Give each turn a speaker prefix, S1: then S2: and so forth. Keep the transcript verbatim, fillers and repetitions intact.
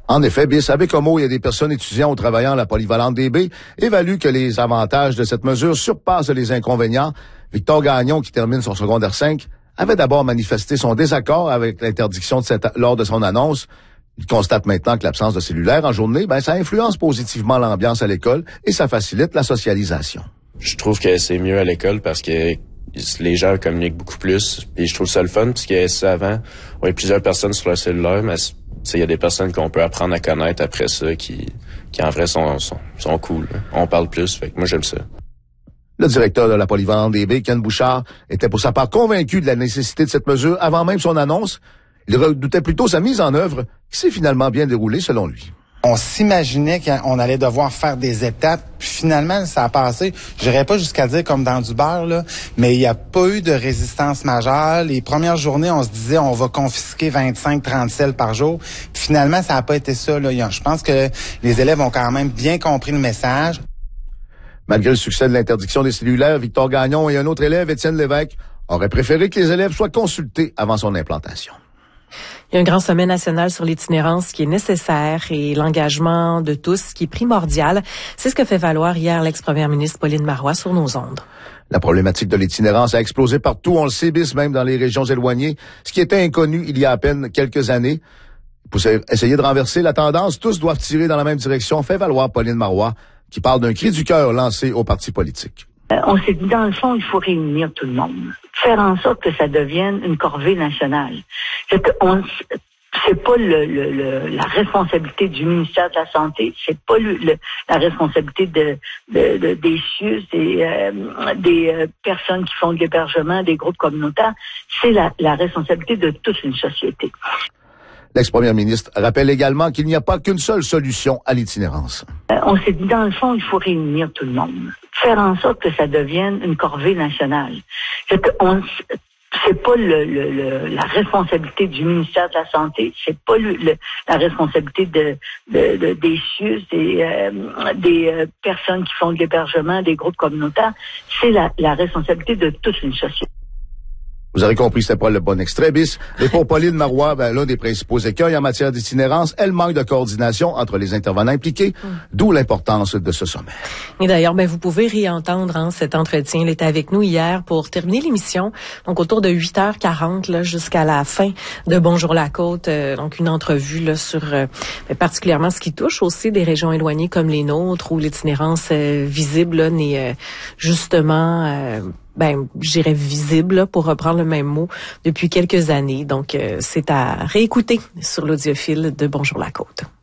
S1: En effet, Bis, avec Homo, il y a des personnes étudiantes ou travaillant à la polyvalente D B, évaluent que les avantages de cette mesure surpassent les inconvénients. Victor Gagnon, qui termine son secondaire cinq, avait d'abord manifesté son désaccord avec l'interdiction de cette, lors de son annonce. Il constate maintenant que l'absence de cellulaire en journée, ben, ça influence positivement l'ambiance à l'école et ça facilite la socialisation.
S2: Je trouve que c'est mieux à l'école parce que les gens communiquent beaucoup plus et je trouve ça le fun parce que avant, on a plusieurs personnes sur leur cellulaire, mais il y a des personnes qu'on peut apprendre à connaître après ça qui, qui en vrai sont, sont, sont cool. On parle plus, fait que moi j'aime ça.
S1: Le directeur de la polyvalente D B, Ken Bouchard, était pour sa part convaincu de la nécessité de cette mesure avant même son annonce. Il redoutait plutôt sa mise en œuvre, qui s'est finalement bien déroulée selon lui.
S3: On s'imaginait qu'on allait devoir faire des étapes, puis finalement, ça a passé. J'irais pas jusqu'à dire comme dans du beurre, là, mais il n'y a pas eu de résistance majeure. Les premières journées, on se disait on va confisquer vingt-cinq à trente selles par jour. Puis finalement, ça n'a pas été ça, là. Je pense que les élèves ont quand même bien compris le message.
S1: Malgré le succès de l'interdiction des cellulaires, Victor Gagnon et un autre élève, Étienne Lévesque, auraient préféré que les élèves soient consultés avant son implantation.
S4: Il y a un grand sommet national sur l'itinérance qui est nécessaire et l'engagement de tous qui est primordial. C'est ce que fait valoir hier l'ex-première ministre Pauline Marois sur nos ondes.
S1: La problématique de l'itinérance a explosé partout, on le sait, Bis, même dans les régions éloignées, ce qui était inconnu il y a à peine quelques années. Pour essayer de renverser la tendance, tous doivent tirer dans la même direction, fait valoir Pauline Marois, qui parle d'un cri du cœur lancé aux partis politiques.
S5: Euh, on s'est dit, dans le fond, il faut réunir tout le monde. Faire en sorte que ça devienne une corvée nationale. C'est que on, c'est pas le, le, le, la responsabilité du ministère de la Santé, c'est pas le, le, la responsabilité de, de, de des C I U S, des, euh, des euh, personnes qui font de l'hébergement, des groupes communautaires. C'est la, la responsabilité de toute une société.
S1: L'ex-première ministre rappelle également qu'il n'y a pas qu'une seule solution à l'itinérance.
S5: Euh, on s'est dit, dans le fond, il faut réunir tout le monde. Faire en sorte que ça devienne une corvée nationale. C'est que on, c'est pas le, le, le, la responsabilité du ministère de la Santé, c'est pas le, le, la responsabilité de, de, de des C I U S, des, euh, des euh, personnes qui font de l'hébergement, des groupes communautaires. C'est la, la responsabilité de toute une société.
S1: Vous avez compris, c'était pas le bon extrait, Bis. Et pour Pauline Marois, ben, l'un des principaux écueils en matière d'itinérance, elle manque de coordination entre les intervenants impliqués, mmh. d'où l'importance de ce sommet.
S4: Et d'ailleurs, ben, vous pouvez réentendre hein, cet entretien. Il était avec nous hier pour terminer l'émission, donc autour de huit heures quarante là, jusqu'à la fin de Bonjour la Côte. Euh, donc une entrevue là, sur euh, particulièrement ce qui touche aussi des régions éloignées comme les nôtres, où l'itinérance euh, visible là, n'est euh, justement... Euh, ben, j'irais visible, pour reprendre le même mot, depuis quelques années. Donc, euh, c'est à réécouter sur l'audiofile de Bonjour la Côte.